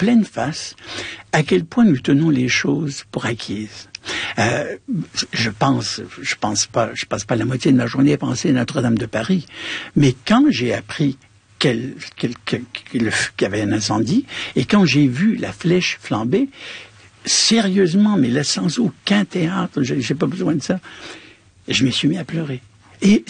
pleine face à quel point nous tenons les choses pour acquises. Je passe pas la moitié de ma journée à penser à Notre-Dame de Paris. Mais quand j'ai appris qu'il y avait un incendie, et quand j'ai vu la flèche flamber, sérieusement, mais là, sans aucun théâtre, j'ai pas besoin de ça, je me suis mis à pleurer. Et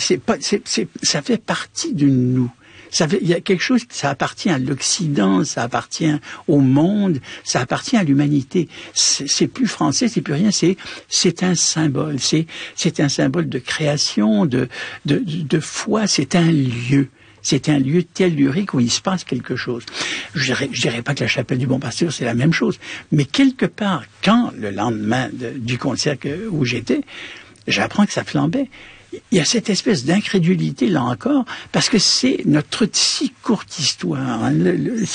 ça fait partie de nous. Il y a quelque chose, ça appartient à l'Occident, ça appartient au monde, ça appartient à l'humanité. C'est plus français, c'est plus rien, c'est un symbole. C'est un symbole de création, de foi, c'est un lieu. C'est un lieu tellurique où il se passe quelque chose. Je dirais pas que la chapelle du Bon Pasteur, c'est la même chose. Mais quelque part, quand, le lendemain du concert où j'étais, j'apprends que ça flambait, il y a cette espèce d'incrédulité, là encore, parce que c'est notre si courte histoire. Hein.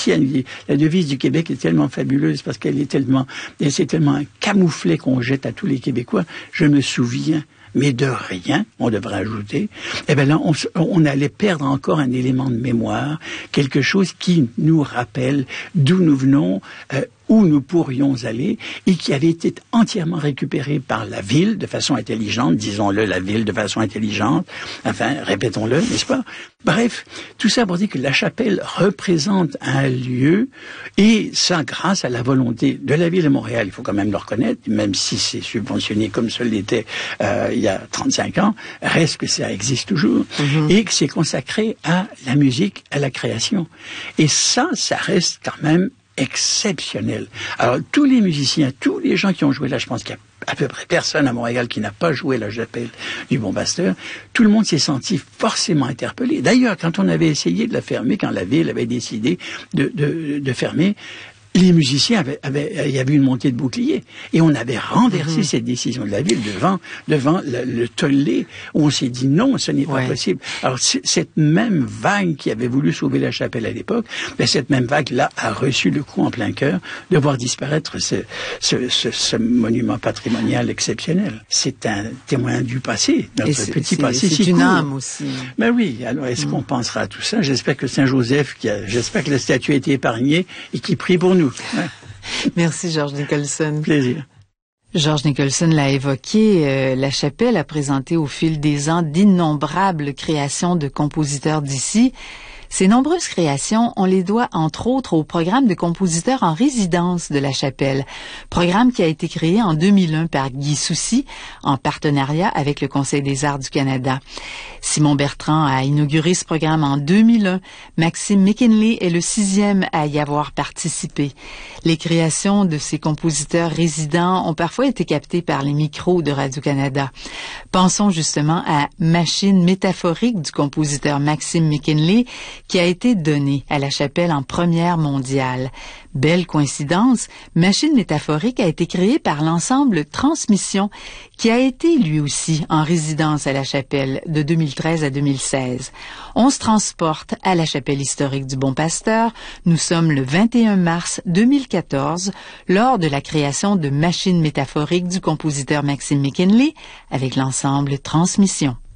La devise du Québec est tellement fabuleuse parce c'est tellement un camouflet qu'on jette à tous les Québécois. Je me souviens, mais de rien, on devrait ajouter, eh bien là, on allait perdre encore un élément de mémoire, quelque chose qui nous rappelle d'où nous venons, où nous pourrions aller, et qui avait été entièrement récupéré par la ville de façon intelligente, disons-le, la ville de façon intelligente, enfin, répétons-le, n'est-ce pas? Bref, tout ça pour dire que la chapelle représente un lieu, et ça grâce à la volonté de la ville de Montréal, il faut quand même le reconnaître, même si c'est subventionné comme ça l'était il y a 35 ans, reste que ça existe toujours, et que c'est consacré à la musique, à la création. Et ça reste quand même exceptionnel. Alors, tous les musiciens, tous les gens qui ont joué là, je pense qu'il y a à peu près personne à Montréal qui n'a pas joué la chapelle du Bon Pasteur, tout le monde s'est senti forcément interpellé. D'ailleurs, quand on avait essayé de la fermer, quand la ville avait décidé de fermer, les musiciens il y avait une montée de boucliers. Et on avait renversé cette décision de la ville devant le tollé, où on s'est dit non, ce n'est pas possible. Alors, cette même vague qui avait voulu sauver la chapelle à l'époque, cette même vague-là a reçu le coup en plein cœur de voir disparaître ce monument patrimonial exceptionnel. C'est un témoin du passé, notre petit passé. C'est une âme aussi. Mais oui, alors est-ce qu'on pensera à tout ça? J'espère que Saint-Joseph, j'espère que la statue a été épargnée et qu'il prie pour nous. Ouais. Merci, Georges Nicholson. Plaisir. Georges Nicholson l'a évoqué, la chapelle a présenté au fil des ans d'innombrables créations de compositeurs d'ici. Ces nombreuses créations, on les doit entre autres au programme de compositeurs en résidence de la chapelle, programme qui a été créé en 2001 par Guy Soucy en partenariat avec le Conseil des arts du Canada. Simon Bertrand a inauguré ce programme en 2001. Maxime McKinley est le 6e à y avoir participé. Les créations de ces compositeurs résidents ont parfois été captées par les micros de Radio-Canada. Pensons justement à Machine métaphorique du compositeur Maxime McKinley, qui a été donné à la chapelle en première mondiale. Belle coïncidence, Machine métaphorique a été créée par l'ensemble Transmission, qui a été lui aussi en résidence à la chapelle de 2013 à 2016. On se transporte à la chapelle historique du Bon Pasteur. Nous sommes le 21 mars 2014, lors de la création de Machine métaphorique du compositeur Maxime McKinley avec l'ensemble Transmission.